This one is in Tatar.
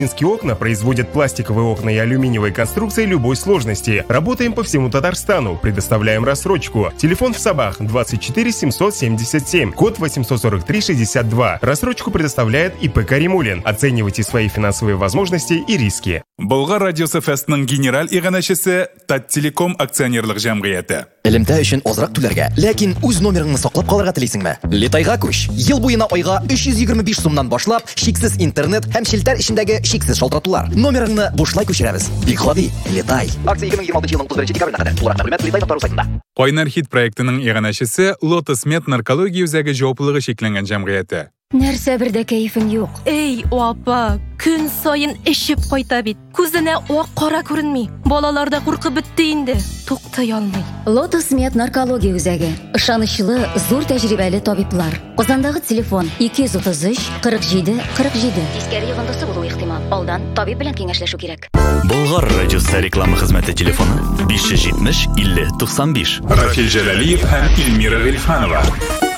Минские окна производят пластиковые окна и алюминиевые конструкции любой сложности. Работаем по всему Татарстану. Предоставляем рассрочку. Телефон в Сабах 24 777, код 843-62. Рассрочку предоставляет ИП Каримулин. Оценивайте свои финансовые возможности и риски. Болгар радиосы фестның генераль иганәчесе Таттелеком акционерлык җәмгыяте. Элемтә өчен азрак түләргә, ләкин үз номерыңны саклап калырга телисеңме? Литайга күч. Ел буена айга 325 сумнан башлап, шиксез интернет һәм шелтәр эчендәге шиксез шалтыратулар. Номерыңны бушлай күчерәбез. Бик гади. Литай. Акция 2026 елның 31 декабренә кадәр. Тулырак мәгълүмат Литай.ру сайтында. Кайнар хит проектының иганәчесе Lotus Med наркология үзәге җаваплылыгы шикләнгән җәмгыяте. Нәрсә бердә кәефең юк? Эй, апа, көн сайын эшеп кайта бит. Күзенә ак кара күренми. Балаларда куркып бетте инде. Туктай алмый. Lotus Med наркология үзәге. Ышанычлы, зур тәҗрибәле табиблар. Казандагы телефон 233 47 47. Тискәре йогындысы булу ихтимал. Алдан табиб белән киңәшләшү кирәк. Болгар радиосы реклама хезмәте телефоны 570 50 95. Рафил Җәлалиев һәм Илмира Гыйльфанова.